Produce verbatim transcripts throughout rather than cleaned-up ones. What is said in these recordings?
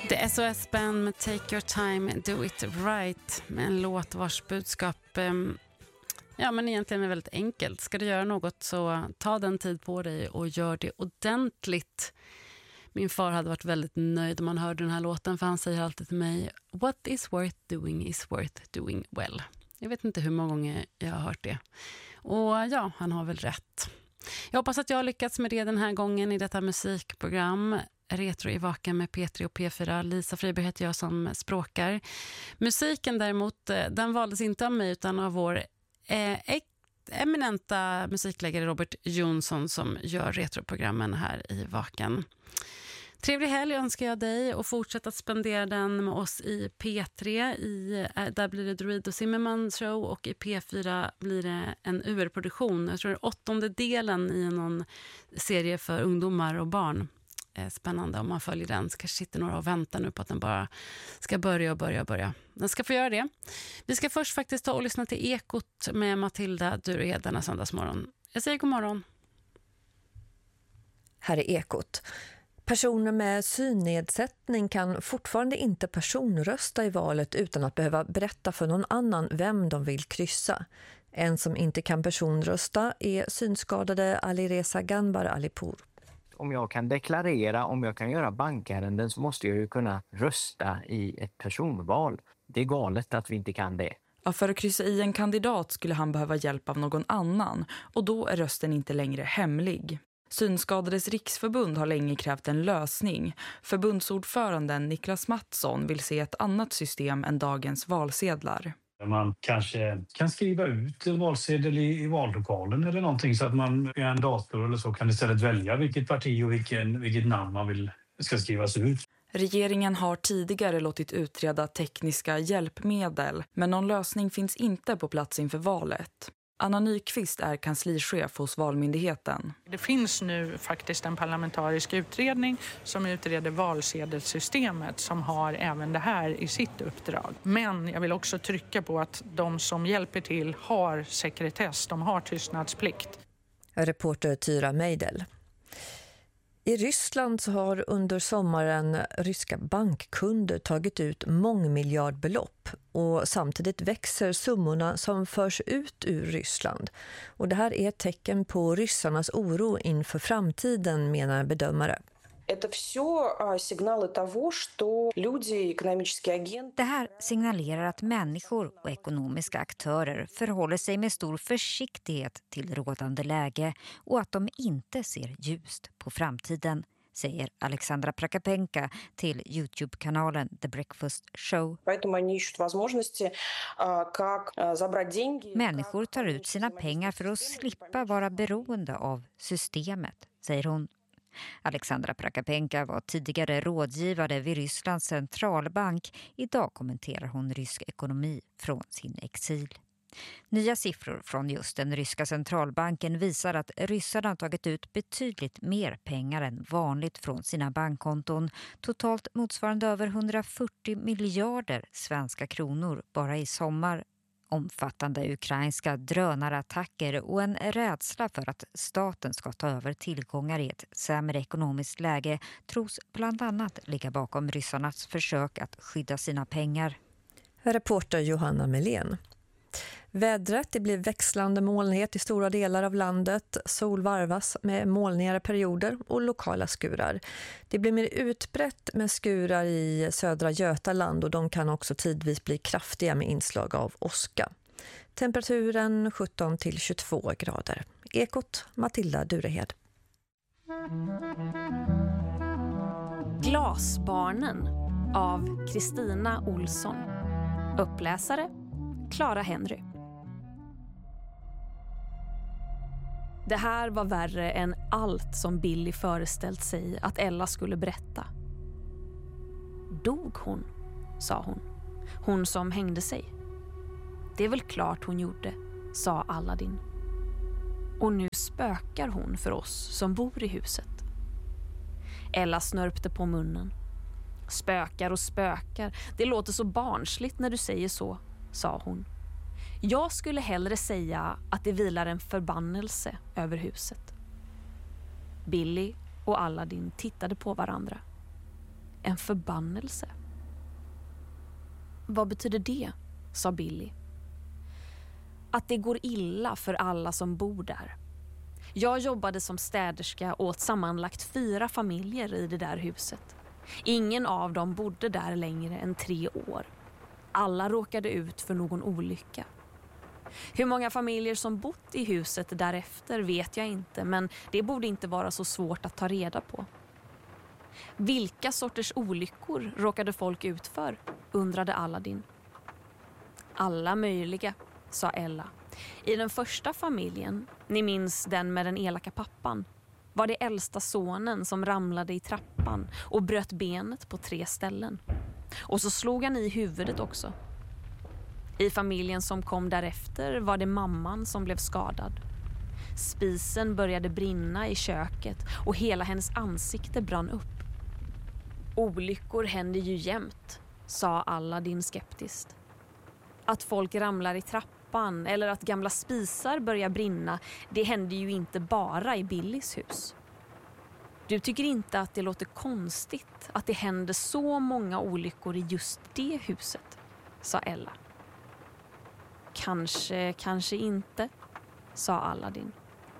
Det är S O S-band med Take Your Time, Do It Right, med en låt vars budskap eh, ja, men egentligen är väldigt enkelt. Ska du göra något så ta den tid på dig och gör det ordentligt. Min far hade varit väldigt nöjd om han hörde den här låten, för han säger alltid till mig: What is worth doing is worth doing well. Jag vet inte hur många gånger jag har hört det. Och ja, han har väl rätt. Jag hoppas att jag har lyckats med det den här gången i detta musikprogram. Retro i Vaken med P tre och P fyra. Lisa Friberg heter jag som språkar. Musiken däremot, den valdes inte av mig utan av vår eh, eminenta musikläggare Robert Jonsson som gör retroprogrammen här i Vaken. Trevlig helg önskar jag dig och fortsätt att spendera den med oss i P tre. I, där blir det Druid och Zimmerman show och i P fyra blir det en U R-produktion. Jag tror det är åttonde delen i någon serie för ungdomar och barn. Spännande om man följer den. Så kanske sitter några och väntar nu på att den bara ska börja och börja och börja. Den ska få göra det. Vi ska först faktiskt ta och lyssna till Ekot med Matilda Durehed denna söndagsmorgon. Jag säger god morgon. Här är Ekot. Personer med synnedsättning kan fortfarande inte personrösta i valet utan att behöva berätta för någon annan vem de vill kryssa. En som inte kan personrösta är synskadade Alireza Ganbar Alipur. Om jag kan deklarera, om jag kan göra bankärenden, så måste jag ju kunna rösta i ett personval. Det är galet att vi inte kan det. Ja, för att kryssa i en kandidat skulle han behöva hjälp av någon annan och då är rösten inte längre hemlig. Synskadades riksförbund har länge krävt en lösning. Förbundsordföranden Niklas Mattsson vill se ett annat system än dagens valsedlar. Man kanske kan skriva ut en valsedel i, i vallokalen eller någonting, så att man i en dator eller så kan istället välja vilket parti och vilken, vilket namn man vill ska skrivas ut. Regeringen har tidigare låtit utreda tekniska hjälpmedel, men någon lösning finns inte på plats inför valet. Anna Nyqvist är kanslichef hos Valmyndigheten. Det finns nu faktiskt en parlamentarisk utredning som utreder valsedelssystemet som har även det här i sitt uppdrag. Men jag vill också trycka på att de som hjälper till har sekretess, de har tystnadsplikt. Reporter Tyra Meidel. I Ryssland så har under sommaren ryska bankkunder tagit ut mångmiljardbelopp och samtidigt växer summorna som förs ut ur Ryssland. Och det här är ett tecken på ryssarnas oro inför framtiden, menar bedömare. Det här signalerar att människor och ekonomiska aktörer förhåller sig med stor försiktighet till rådande läge och att de inte ser ljust på framtiden, säger Alexandra Prakapenka till YouTube-kanalen The Breakfast Show. Människor tar ut sina pengar för att slippa vara beroende av systemet, säger hon. Alexandra Prakapenka var tidigare rådgivare vid Rysslands centralbank. Idag kommenterar hon rysk ekonomi från sin exil. Nya siffror från just den ryska centralbanken visar att ryssarna har tagit ut betydligt mer pengar än vanligt från sina bankkonton. Totalt motsvarande över hundrafyrtio miljarder svenska kronor bara i sommar. Omfattande ukrainska drönarattacker och en rädsla för att staten ska ta över tillgångar i ett sämre ekonomiskt läge tros bland annat ligga bakom ryssarnas försök att skydda sina pengar. Reporter Johanna Melén. Vädret, det blir växlande molnighet i stora delar av landet. Sol varvas med molnigare perioder och lokala skurar. Det blir mer utbrett med skurar i södra Götaland och de kan också tidvis bli kraftiga med inslag av åska. Temperaturen sjutton till tjugotvå grader. Ekot, Matilda Durehed. Glasbarnen av Kristina Olsson. Uppläsare Clara Henry. Det här var värre än allt som Billy föreställt sig att Ella skulle berätta. Dog hon, sa hon. Hon som hängde sig. Det är väl klart hon gjorde, sa Aladdin. Och nu spökar hon för oss som bor i huset. Ella snörpte på munnen. Spökar och spökar, det låter så barnsligt när du säger så, sa hon. Jag skulle hellre säga att det vilar en förbannelse över huset. Billy och Aladdin tittade på varandra. en förbannelse. Vad betyder det? Sa Billy. Att det går illa för alla som bor där. Jag jobbade som städerska åt sammanlagt fyra familjer i det där huset. Ingen av dem bodde där längre än tre år. Alla råkade ut för någon olycka. Hur många familjer som bott i huset därefter vet jag inte, men det borde inte vara så svårt att ta reda på. Vilka sorters olyckor råkade folk ut för? Undrade Aladdin. Alla möjliga, sa Ella. I den första familjen, ni minns den med den elaka pappan, var det äldsta sonen som ramlade i trappan och bröt benet på tre ställen. Och så slog han i huvudet också. I familjen som kom därefter var det mamman som blev skadad. Spisen började brinna i köket och hela hennes ansikte brann upp. Olyckor händer ju jämt, sa Aladdin skeptiskt. Att folk ramlar i trappan eller att gamla spisar börjar brinna, det händer ju inte bara i Billys hus. Du tycker inte att det låter konstigt att det händer så många olyckor i just det huset, sa Ella. Kanske, kanske inte, sa Aladdin.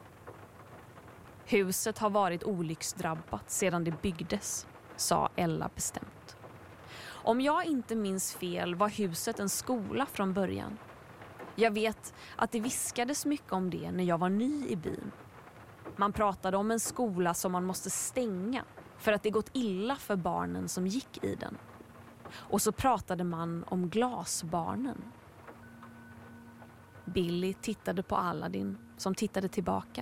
Huset har varit olycksdrabbat sedan det byggdes, sa Ella bestämt. Om jag inte minns fel var huset en skola från början. Jag vet att det viskades mycket om det när jag var ny i byn. Man pratade om en skola som man måste stänga för att det gått illa för barnen som gick i den. Och så pratade man om glasbarnen. Billy tittade på Aladdin som tittade tillbaka.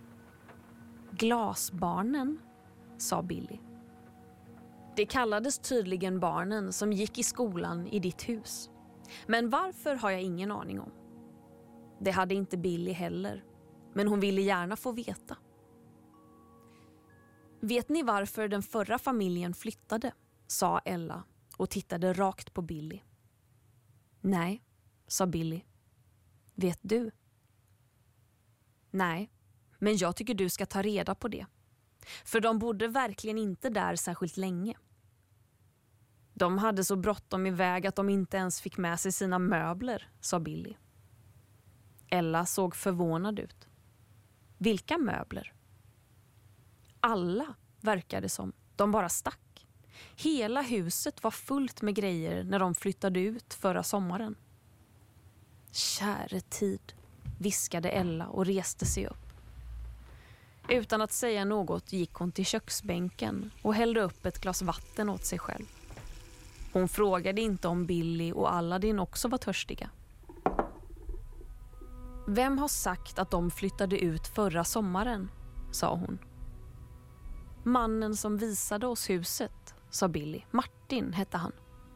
Glasbarnen, sa Billy. Det kallades tydligen barnen som gick i skolan i ditt hus. Men varför har jag ingen aning om. Det hade inte Billy heller, men hon ville gärna få veta. Vet ni varför den förra familjen flyttade? Sa Ella och tittade rakt på Billy. Nej, sa Billy. Vet du? Nej, men jag tycker du ska ta reda på det. För de bodde verkligen inte där särskilt länge. De hade så bråttom iväg att de inte ens fick med sig sina möbler, sa Billy. Ella såg förvånad ut. Vilka möbler? Alla, verkade som. De bara stack. Hela huset var fullt med grejer när de flyttade ut förra sommaren. Käre tid, viskade Ella och reste sig upp. Utan att säga något gick hon till köksbänken och hällde upp ett glas vatten åt sig själv. Hon frågade inte om Billy och Aladdin också var törstiga. Vem har sagt att de flyttade ut förra sommaren? Sa hon. Mannen som visade oss huset, sa Billy. Martin hette han.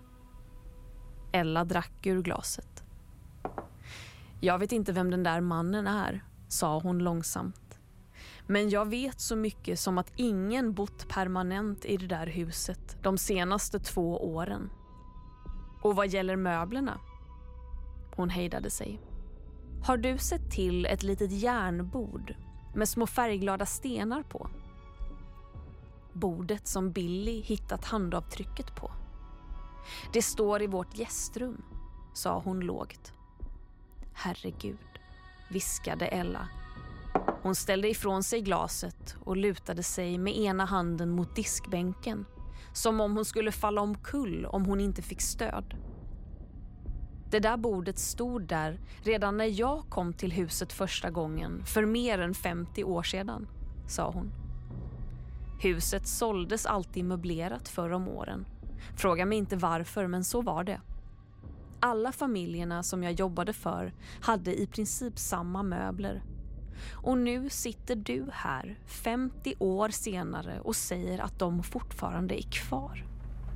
Ella drack ur glaset. Jag vet inte vem den där mannen är, sa hon långsamt. Men jag vet så mycket som att ingen bott permanent i det där huset de senaste två åren. Och vad gäller möblerna? Hon hejdade sig. Har du sett till ett litet järnbord med små färgglada stenar på? Bordet som Billy hittat handavtrycket på. Det står i vårt gästrum, sa hon lågt. Herregud, viskade Ella. Hon ställde ifrån sig glaset och lutade sig med ena handen mot diskbänken, som om hon skulle falla omkull om hon inte fick stöd. Det där bordet stod där redan när jag kom till huset första gången för mer än femtio år sedan, sa hon. Huset såldes alltid möblerat förr om åren. Fråga mig inte varför, men så var det. Alla familjerna som jag jobbade för hade i princip samma möbler. Och nu sitter du här femtio år senare och säger att de fortfarande är kvar.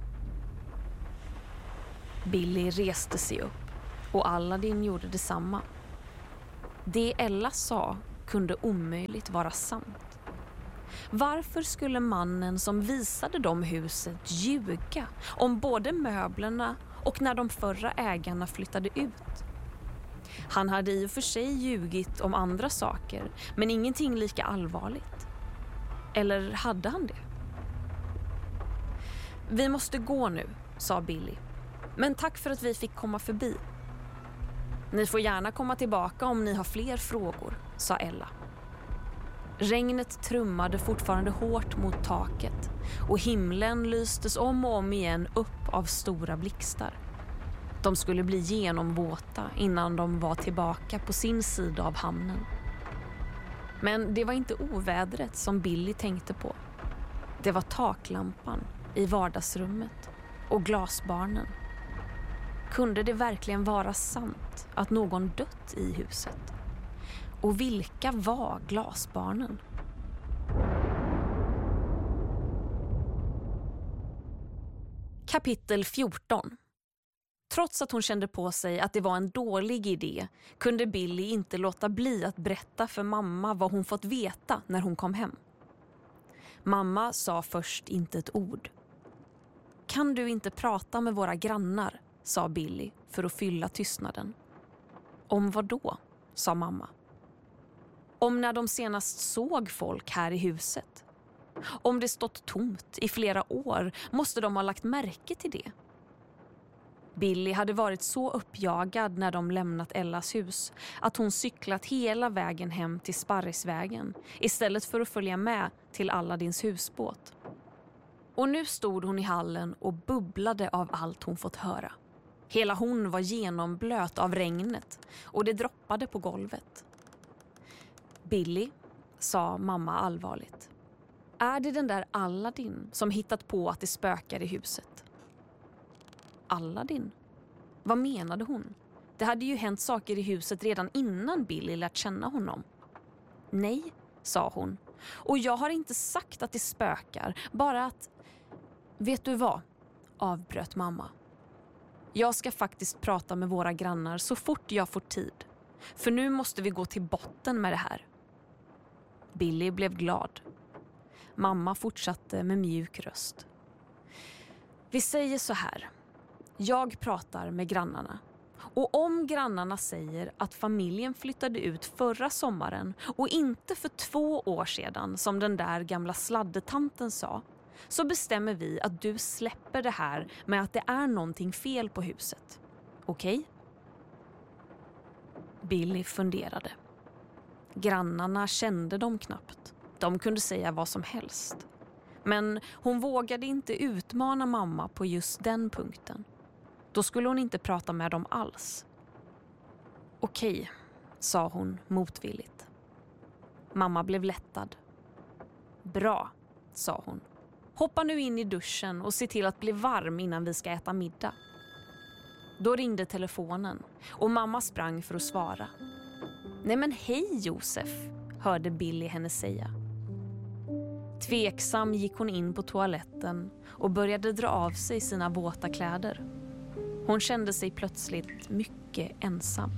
Billy reste sig upp och Aladdin gjorde detsamma. Det Ella sa kunde omöjligt vara sant. Varför skulle mannen som visade dem huset ljuga om både möblerna och när de förra ägarna flyttade ut? Han hade i och för sig ljugit om andra saker, men ingenting lika allvarligt. Eller hade han det? Vi måste gå nu, sa Billy. Men tack för att vi fick komma förbi. Ni får gärna komma tillbaka om ni har fler frågor, sa Ella. Regnet trummade fortfarande hårt mot taket och himlen lystes om och om igen upp av stora blixtar. De skulle bli genomvåta innan de var tillbaka på sin sida av hamnen. Men det var inte ovädret som Billy tänkte på. Det var taklampan i vardagsrummet och glasbarnen. Kunde det verkligen vara sant att någon dött i huset? Och vilka var glasbarnen? Kapitel fjorton. Trots att hon kände på sig att det var en dålig idé kunde Billy inte låta bli att berätta för mamma vad hon fått veta när hon kom hem. Mamma sa först inte ett ord. Kan du inte prata med våra grannar, sa Billy för att fylla tystnaden. Om vad då, sa mamma. Om när de senast såg folk här i huset. Om det stått tomt i flera år måste de ha lagt märke till det. Billy hade varit så uppjagad när de lämnat Ellas hus att hon cyklat hela vägen hem till Sparrisvägen istället för att följa med till Aladdins husbåt. Och nu stod hon i hallen och bubblade av allt hon fått höra. Hela hon var genomblöt av regnet och det droppade på golvet. Billy, sa mamma allvarligt. Är det den där Aladdin som hittat på att det spökar i huset? Aladdin? Vad menade hon? Det hade ju hänt saker i huset redan innan Billy lärt känna honom. Nej, sa hon. Och jag har inte sagt att det spökar, bara att... Vet du vad? Avbröt mamma. Jag ska faktiskt prata med våra grannar så fort jag får tid. För nu måste vi gå till botten med det här. Billy blev glad. Mamma fortsatte med mjuk röst. Vi säger så här. Jag pratar med grannarna. Och om grannarna säger att familjen flyttade ut förra sommaren och inte för två år sedan som den där gamla sladdetanten sa, så bestämmer vi att du släpper det här med att det är någonting fel på huset. Okej? Okay? Billy funderade. Grannarna kände dem knappt. De kunde säga vad som helst. Men hon vågade inte utmana mamma på just den punkten. Då skulle hon inte prata med dem alls. Okej, sa hon motvilligt. Mamma blev lättad. Bra, sa hon. Hoppa nu in i duschen och se till att bli varm innan vi ska äta middag. Då ringde telefonen och mamma sprang för att svara. Nej men hej Josef, hörde Billy henne säga. Tveksam gick hon in på toaletten och började dra av sig sina våta kläder. Hon kände sig plötsligt mycket ensam.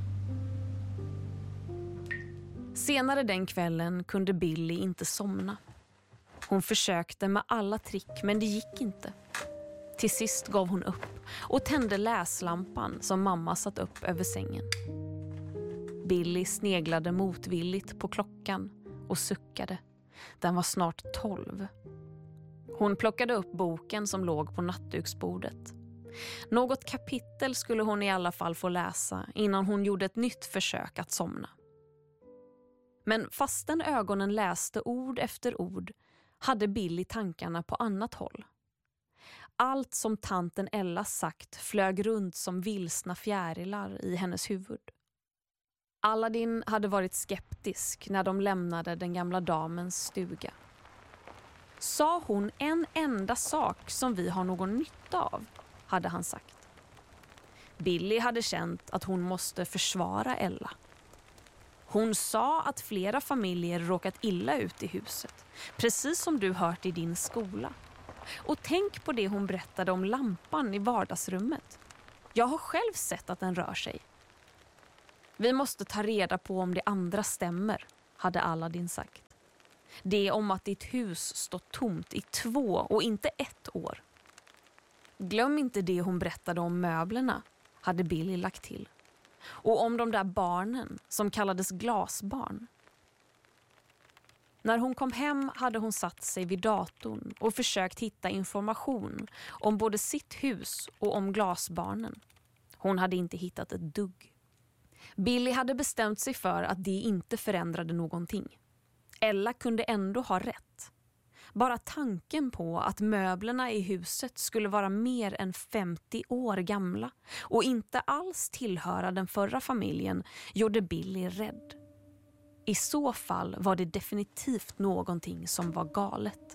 Senare den kvällen kunde Billy inte somna. Hon försökte med alla trick men det gick inte. Till sist gav hon upp och tände läslampan som mamma satt upp över sängen. Billy sneglade motvilligt på klockan och suckade. Den var snart tolv. Hon plockade upp boken som låg på nattduksbordet. Något kapitel skulle hon i alla fall få läsa innan hon gjorde ett nytt försök att somna. Men fastän ögonen läste ord efter ord hade Billy tankarna på annat håll. Allt som tanten Ella sagt flög runt som vilsna fjärilar i hennes huvud. Aladdin hade varit skeptisk när de lämnade den gamla damens stuga. Sa hon en enda sak som vi har någon nytta av, hade han sagt. Billy hade känt att hon måste försvara Ella. Hon sa att flera familjer råkat illa ut i huset, precis som du hört i din skola. Och tänk på det hon berättade om lampan i vardagsrummet. Jag har själv sett att den rör sig. Vi måste ta reda på om det andra stämmer, hade Aladdin sagt. Det om att ditt hus stått tomt i två och inte ett år. Glöm inte det hon berättade om möblerna, hade Billy lagt till. Och om de där barnen som kallades glasbarn. När hon kom hem hade hon satt sig vid datorn och försökt hitta information om både sitt hus och om glasbarnen. Hon hade inte hittat ett dugg. Billy hade bestämt sig för att det inte förändrade någonting. Ella kunde ändå ha rätt. Bara tanken på att möblerna i huset skulle vara mer än femtio år gamla och inte alls tillhöra den förra familjen gjorde Billy rädd. I så fall var det definitivt någonting som var galet.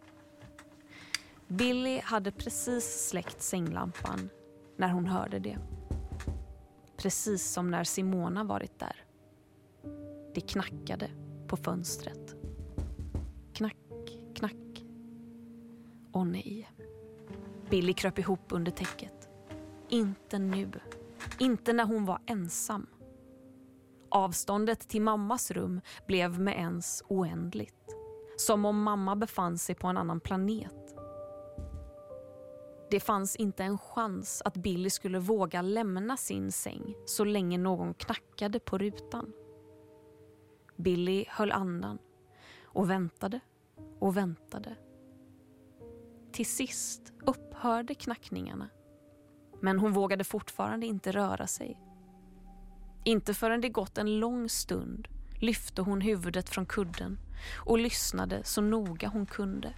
Billy hade precis släckt sänglampan när hon hörde det. Precis som när Simona varit där. Det knackade på fönstret. Knack, knack. Åh nej. Billy kröp ihop under täcket. Inte nu. Inte när hon var ensam. Avståndet till mammas rum blev med ens oändligt. Som om mamma befann sig på en annan planet. Det fanns inte en chans att Billy skulle våga lämna sin säng så länge någon knackade på rutan. Billy höll andan och väntade och väntade. Till sist upphörde knackningarna, men hon vågade fortfarande inte röra sig. Inte förrän det gått en lång stund lyfte hon huvudet från kudden och lyssnade så noga hon kunde.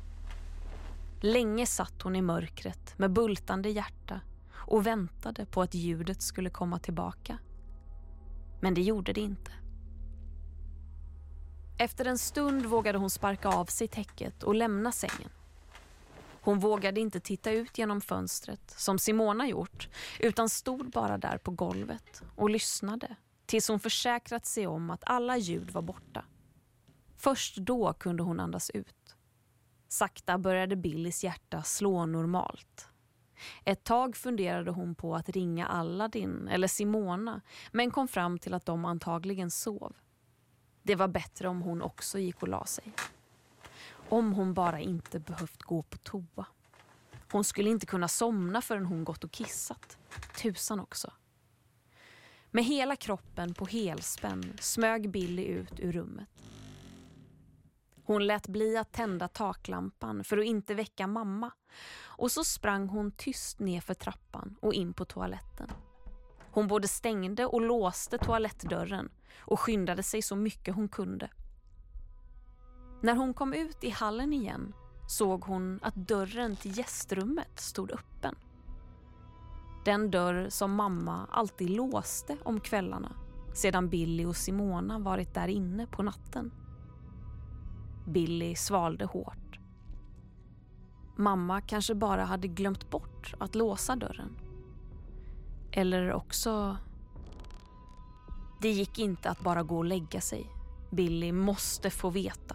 Länge satt hon i mörkret med bultande hjärta och väntade på att ljudet skulle komma tillbaka. Men det gjorde det inte. Efter en stund vågade hon sparka av sig täcket och lämna sängen. Hon vågade inte titta ut genom fönstret som Simona gjort, utan stod bara där på golvet och lyssnade tills hon försäkrat sig om att alla ljud var borta. Först då kunde hon andas ut. Sakta började Billys hjärta slå normalt. Ett tag funderade hon på att ringa Aladdin eller Simona, men kom fram till att de antagligen sov. Det var bättre om hon också gick och la sig. Om hon bara inte behövt gå på toa. Hon skulle inte kunna somna förrän hon gått och kissat. Tusan också. Med hela kroppen på helspänn smög Billy ut ur rummet. Hon lät bli att tända taklampan för att inte väcka mamma. Och så sprang hon tyst ner för trappan och in på toaletten. Hon både stängde och låste toalettdörren och skyndade sig så mycket hon kunde. När hon kom ut i hallen igen såg hon att dörren till gästrummet stod öppen. Den dörr som mamma alltid låste om kvällarna sedan Billy och Simona varit där inne på natten. Billy svalde hårt. Mamma kanske bara hade glömt bort att låsa dörren. Eller också... Det gick inte att bara gå och lägga sig. Billy måste få veta.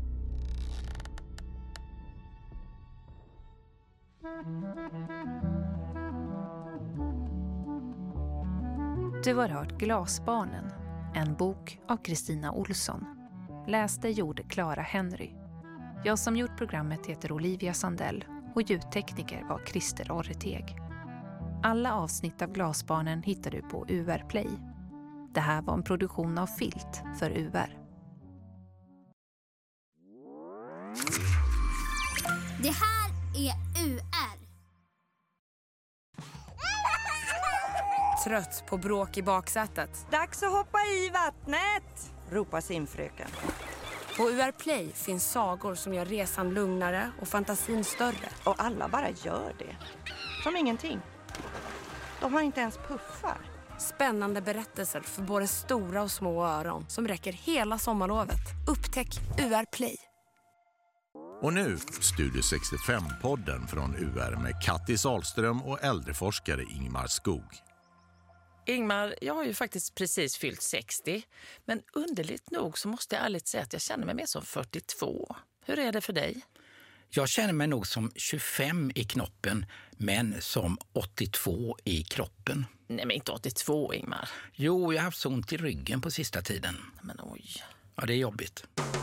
Du har hört Glasbarnen, en bok av Kristina Olsson. Läste gjorde Clara Henry. Jag som gjort programmet heter Olivia Sandell och ljudtekniker var Christer Orreteg. Alla avsnitt av Glasbarnen hittar du på U R Play. Det här var en produktion av Filt för U R. Det här är U R. Trött på bråk i baksätet. Dags att hoppa i vattnet, ropar simfröken. På U R Play finns sagor som gör resan lugnare och fantasin större. Och alla bara gör det. Som ingenting. De har inte ens puffar. Spännande berättelser för både stora och små öron som räcker hela sommarlovet. Upptäck U R Play. Och nu Studio sextiofem-podden från U R med Kattis Ahlström och äldreforskare Ingmar Skog. Ingmar, jag har ju faktiskt precis fyllt sextio, men underligt nog så måste jag ärligt säga att jag känner mig mer som fyrtiotvå. Hur är det för dig? Jag känner mig nog som tjugofem i knoppen, men som åttiotvå i kroppen. Nej, men inte åttiotvå, Ingmar. Jo, jag har haft så ont i ryggen på sista tiden. Men oj. Ja, det är jobbigt.